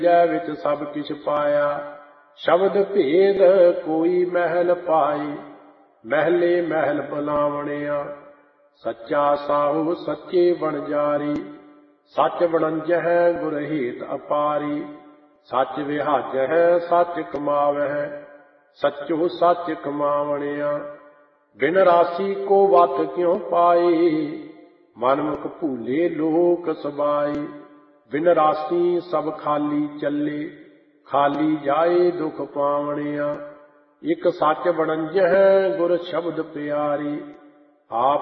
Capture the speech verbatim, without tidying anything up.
ਜੈ ਵਿੱਚ ਸਭ ਕਿਛ ਪਾਇਆ। ਸ਼ਬਦ ਭੇਦ ਕੋਈ ਮਹਿਲ ਪਾਈ, ਮਹਿਲੇ ਮਹਿਲ ਬਲਾਵਣਿਆ। ਸੱਚਾ ਸਾਹੂ ਸੱਚੇ ਵਣਜਾਰੀ, ਸੱਚ ਵਣੰਜਹਿ ਗੁਰ ਹੇਤ ਅਪਾਰੀ। ਸੱਚ ਵਿਹਾਜਹਿ ਸੱਚ ਕਮਾਵਹਿ, ਸੱਚੋ ਸੱਚ ਕਮਾਵਣਿਆ। ਬਿਨ ਰਾਸੀ ਕੋ ਵਤ ਕਿਉ ਪਾਈ, ਮਨਮੁਖ ਭੂਲੇ ਲੋਕ ਸਬਾਈ। ਬਿਨ ਰਾਸੀ ਸਭ ਖਾਲੀ ਚੱਲੇ, ਖਾਲੀ ਜਾਏ ਦੁਖ ਪਾਵਣਿਆ। ਇਕ ਸੱਚ ਵਣੰਜਹਿ ਗੁਰ ਸ਼ਬਦ ਪਿਆਰੀ, ਆਪ